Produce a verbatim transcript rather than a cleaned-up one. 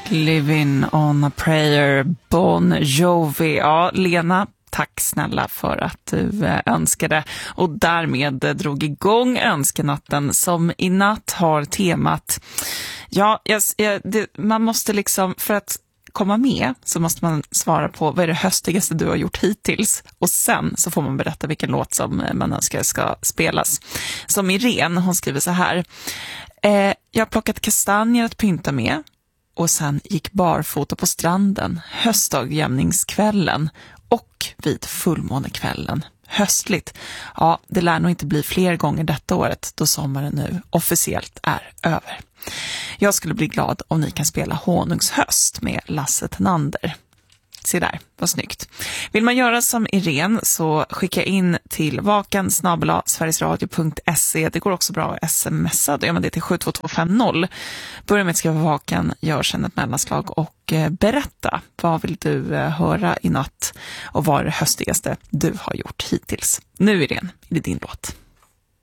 Living on a prayer, Bon Jovi. Ja, Lena, tack snälla för att du önskade och därmed drog igång önskenatten som i natt har temat. Ja, jag, jag, det, man måste liksom, för att komma med så måste man svara på vad är det höstigaste du har gjort hittills, och sen så får man berätta vilken låt som man önskar ska spelas. Som Irene, hon skriver så här: eh, jag har plockat kastanjer att pynta med och sen gick barfota på stranden höstdagjämningskvällen och vid fullmånekvällen. Höstligt. Ja, det lär nog inte bli fler gånger detta året då sommaren nu officiellt är över. Jag skulle bli glad om ni kan spela Honungshöst med Lasse Tenander. Se där, vad snyggt. Vill man göra som Irene så skicka in till vakan snabel-a sverigesradio punkt se. Det går också bra att smsa. Då gör man det till sju två två fem noll. Börja med att skriva vakan, gör sedan ett mellanslag och berätta. Vad vill du höra i natt och vad är det höstigaste du har gjort hittills? Nu Irene, är det din låt.